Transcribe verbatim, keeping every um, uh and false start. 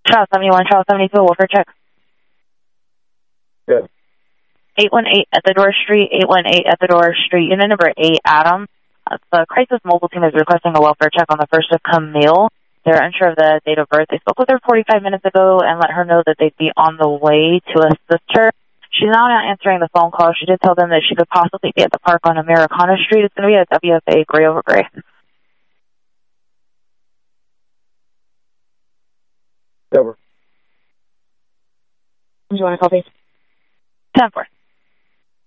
Child seventy-one, Child seventy-two, welfare check. Good. eight one eight at the door street, eight one eight at the door street, unit number eight, Adam. Uh, the crisis mobile team is requesting a welfare check on the first of Camille. They're unsure of the date of birth. They spoke with her forty-five minutes ago and let her know that they'd be on the way to assist her. She's now not answering the phone call. She did tell them that she could possibly be at the park on Americana Street. It's going to be a W F A gray over gray. Over. Do you want a copy? ten four.